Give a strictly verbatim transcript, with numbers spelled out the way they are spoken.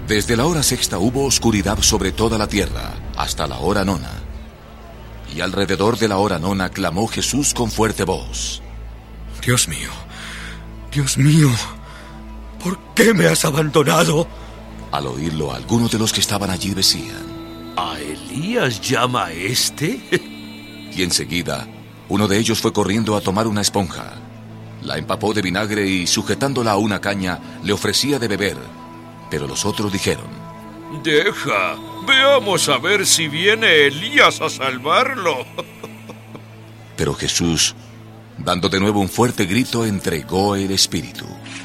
Desde la hora sexta hubo oscuridad sobre toda la tierra, hasta la hora nona. Y alrededor de la hora nona clamó Jesús con fuerte voz: Dios mío, Dios mío, ¿por qué me has abandonado? Al oírlo, algunos de los que estaban allí decían: ¿A Elías llama este? Y enseguida, uno de ellos fue corriendo a tomar una esponja. La empapó de vinagre y, sujetándola a una caña, le ofrecía de beber. Pero los otros dijeron: Deja, veamos a ver si viene Elías a salvarlo. Pero Jesús, dando de nuevo un fuerte grito, entregó el espíritu.